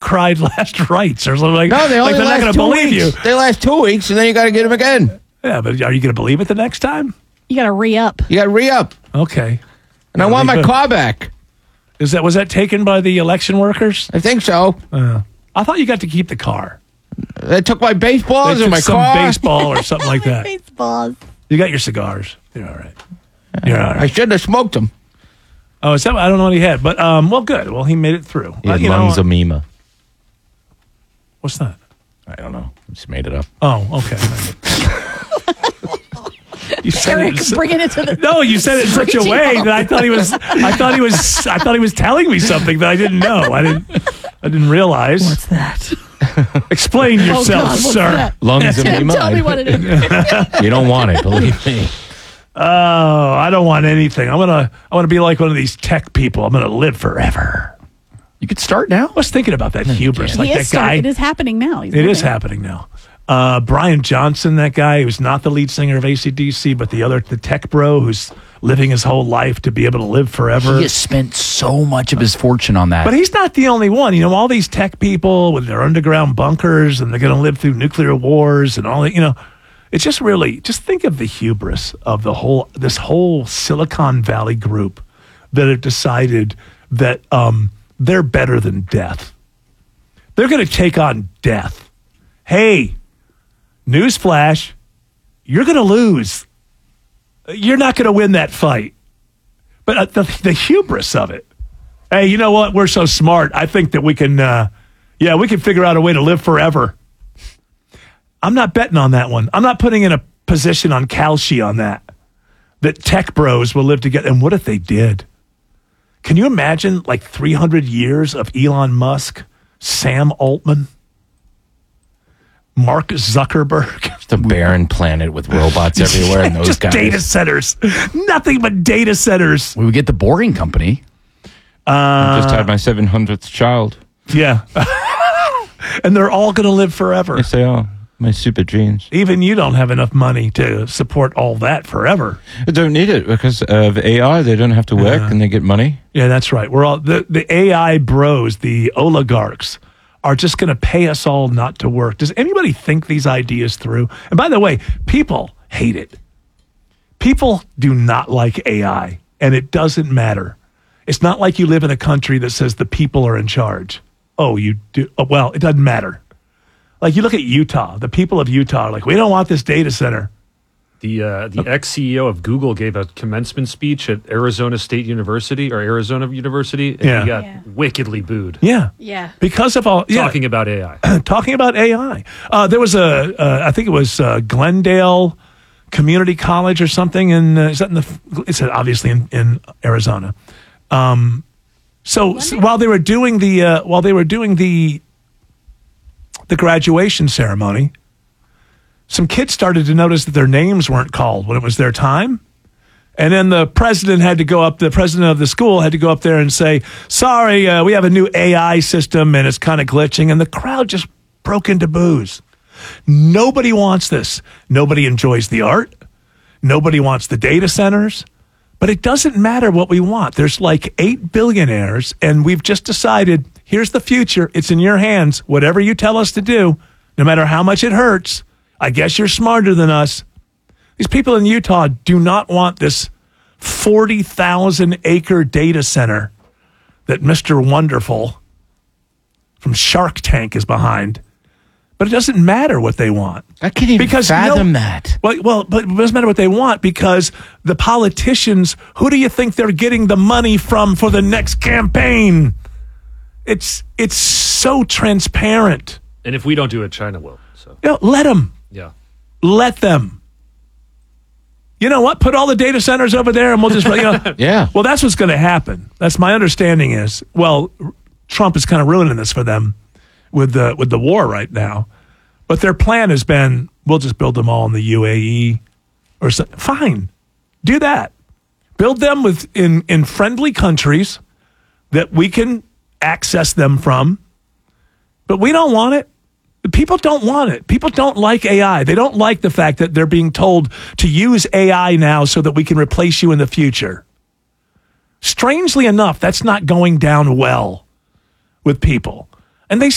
cried last rites or something like that. No, they only they're not last going to 2 believe weeks. you. They last 2 weeks, and then you got to get them again. Yeah, but are you going to believe it the next time? You got to re-up. You got to re-up. Okay. And I want my car back. Was that taken by the election workers? I think so. I thought you got to keep the car. They took my They baseballs took and my some car. baseball or something like that. Baseballs. You got your cigars. You're all right. You're all I right. shouldn't have smoked them. Oh, is that? I don't know what he had, but well, good. Well, he made it through. He had You know, Lunzamima. what's that? I don't know. Just made it up. Oh, okay. You said Eric, bringing it to the. No, you said it in such a way that I thought he was telling me something that I didn't know. I didn't realize. What's that? Explain yourself, God, what's sir. that? Lunzamima. Tell me what it is. You don't want it, believe me. Oh, I don't want anything. I want to be like one of these tech people. I'm gonna live forever. You could start now. I was thinking about that hubris, like He that is guy. It is happening now. It is happening now. Brian Johnson, that guy who's not the lead singer of AC/DC, but the tech bro who's living his whole life to be able to live forever. He has spent so much of his fortune on that. But he's not the only one. You know, all these tech people with their underground bunkers and they're going to live through nuclear wars and all that, you know. It's just really, just think of the hubris of this whole Silicon Valley group that have decided that they're better than death. They're going to take on death. Hey, newsflash, you're going to lose. You're not going to win that fight. But the hubris of it. Hey, you know what? We're so smart. I think that we can, we can figure out a way to live forever. I'm not betting on that one. I'm not putting in a position on Kalshi on that tech bros will live together. And what if they did? Can you imagine like 300 years of Elon Musk, Sam Altman, Mark Zuckerberg? The barren planet with robots everywhere and those just guys. Data centers. Nothing but data centers. We would get the Boring Company. I just had my 700th child. Yeah. And they're all going to live forever. Yes, they are. My super dreams. Even you don't have enough money to support all that forever. I don't need it because of AI. They don't have to work and they get money. Yeah, that's right. We're all the AI bros, the oligarchs, are just going to pay us all not to work. Does anybody think these ideas through? And by the way, people hate it. People do not like AI, and it doesn't matter. It's not like you live in a country that says the people are in charge. Oh, you do? Oh, well, it doesn't matter. Like you look at Utah, the people of Utah are like, we don't want this data center. The ex-CEO of Google gave a commencement speech at Arizona State University or Arizona University, and he got wickedly booed. Yeah. Yeah. Because of all... Talking about AI. Talking about AI. There was I think it was Glendale Community College or something, is that it's obviously in Arizona. So while they were doing the graduation ceremony, some kids started to notice that their names weren't called when it was their time. And then the president of the school had to go up there and say, sorry, we have a new AI system and it's kind of glitching. And the crowd just broke into boos. Nobody wants this. Nobody enjoys the art. Nobody wants the data centers. But it doesn't matter what we want. There's like 8 billionaires, and we've just decided, here's the future. It's in your hands. Whatever you tell us to do, no matter how much it hurts, I guess you're smarter than us. These people in Utah do not want this 40,000-acre data center that Mr. Wonderful from Shark Tank is behind. But it doesn't matter what they want. I can't even fathom that. Well, but it doesn't matter what they want because the politicians, who do you think they're getting the money from for the next campaign? It's so transparent. And if we don't do it, China will. So Let them. yeah. Let them. You know what? Put all the data centers over there and we'll just, Yeah. Well, that's what's going to happen. That's my understanding is, Trump is kind of ruining this for them with the war right now. But their plan has been, we'll just build them all in the UAE or something. Fine. Do that. Build them in friendly countries that we can access them from. But we don't want it. People don't want it. People don't like AI. They don't like the fact that they're being told to use AI now so that we can replace you in the future. Strangely enough, that's not going down well with people. And they